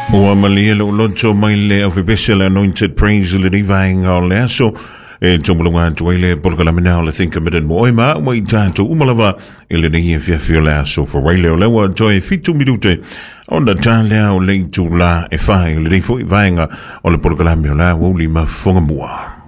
Ua malia lo lonto mai le au fibesele anointed praise le rivainga o le aso e tomulunga tuele polkala mina o le think committed mo oima wai tato umalava e le nei e fiafio le aso for waile o lewa joe fitu minute onda talea o leitu la e fai le rifo i vainga o le polkala mio la wuli ma fonga mua.